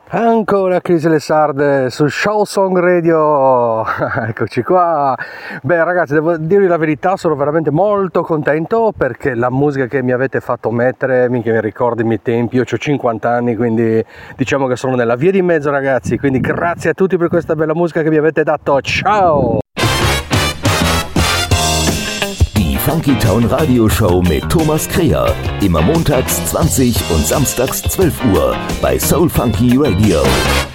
Ancora Crisi le Sarde su Show Song Radio. Eccoci qua. Beh ragazzi, devo dirvi la verità, sono veramente molto contento perché la musica che mi avete fatto mettere mi ricorda i miei tempi. Io ho 50 anni, quindi diciamo che sono nella via di mezzo ragazzi, quindi grazie a tutti per questa bella musica che mi avete dato. Ciao. Die Funky Town Radioshow mit Thomas Kreher. Immer montags 20 und samstags 12 Uhr bei Soul Funky Radio.